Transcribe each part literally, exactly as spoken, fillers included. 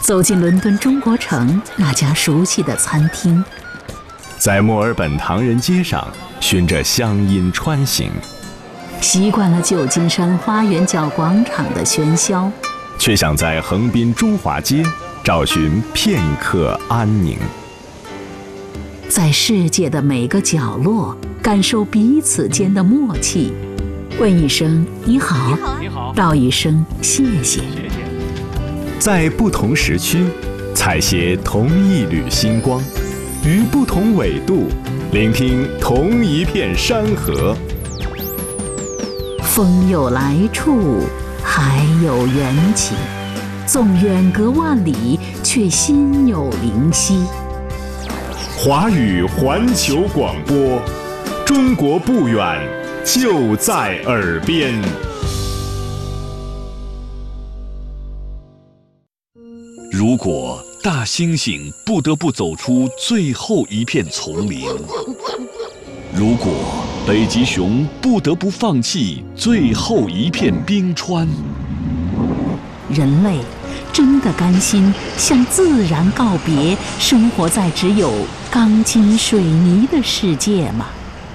走进伦敦中国城那家熟悉的餐厅， 在墨尔本唐人街上循着乡音穿行， 习惯了旧金山花园角广场的喧嚣， 却想在横滨中华街找寻片刻安宁。 在世界的每个角落感受彼此间的默契，问一声你好， 你好， 道一声谢谢。 在不同时区采撷同一缕星光，于不同纬度聆听同一片山河。 风有来处，海有缘起，纵远隔万里，却心有灵犀。 华语环球广播，中国不远，就在耳边。 如果大猩猩不得不走出最后一片丛林，如果北极熊不得不放弃最后一片冰川， 人类真的甘心向自然告别，生活在只有钢筋水泥的世界吗？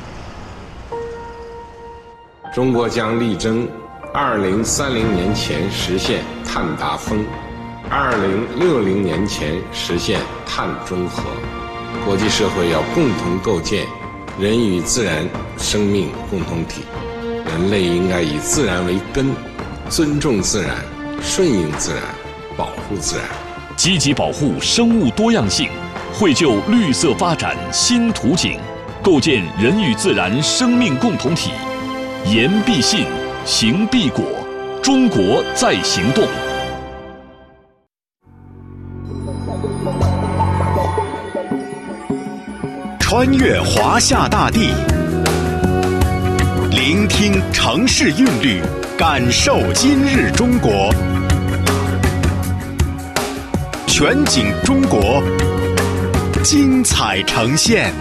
中国将力争二零三零年前实现碳达峰，二零六零年前实现碳中和。国际社会要共同构建人与自然生命共同体，人类应该以自然为根，尊重自然，顺应自然，保护自然， 积极保护生物多样性，绘就绿色发展新图景，构建人与自然生命共同体。言必信，行必果，中国在行动。 穿越华夏大地，聆听城市韵律，感受今日中国。全景中国，精彩呈现。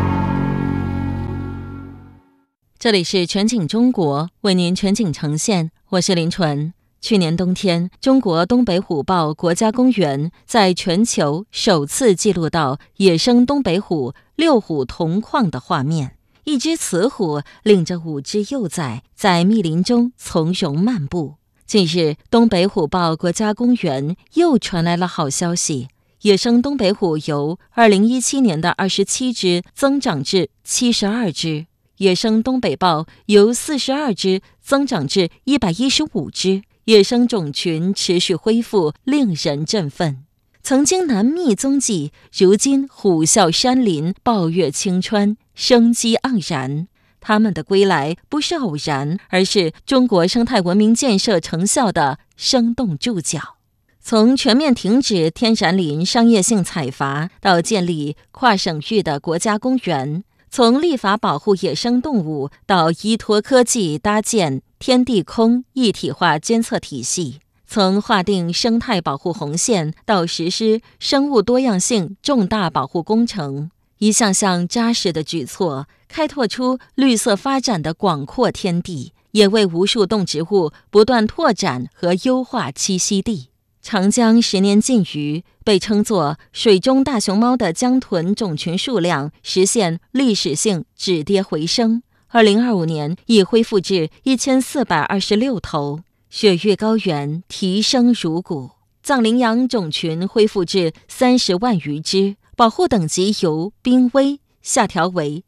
这里是全景中国，为您全景呈现，我是林纯。去年冬天，中国东北虎豹国家公园在全球首次记录到野生东北虎六虎同框的画面。一只雌虎领着五只幼崽在密林中从容漫步。近日，东北虎豹国家公园又传来了好消息，野生东北虎由二零一七年的二十七只增长至七十二只，野生东北豹由四十二只增长至一百一十五只。野生种群持续恢复，令人振奋。曾经难觅踪迹，如今虎啸山林，抱月青川，生机盎然。他们的归来不是偶然，而是中国生态文明建设成效的生动注脚。从全面停止天然林商业性采伐，到建立跨省域的国家公园，从立法保护野生动物，到依托科技搭建天地空一体化监测体系，从划定生态保护红线到实施生物多样性重大保护工程，一项项扎实的举措，开拓出绿色发展的广阔天地，也为无数动植物不断拓展和优化栖息地。长江十年禁渔，被称作水中大熊猫的江豚种群数量实现历史性止跌回升，二零二五年已恢复至一千四百二十六头，雪域高原提升如谷，藏羚羊种群恢复至三十万余只，保护等级由濒危下调为